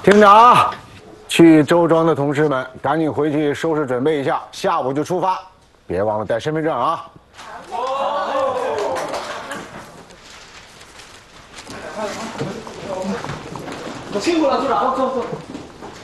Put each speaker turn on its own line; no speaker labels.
听着啊，去周庄的同事们，赶紧回去收拾准备一下，下午就出发，别忘了带身份证啊。
辛苦了，组长，走。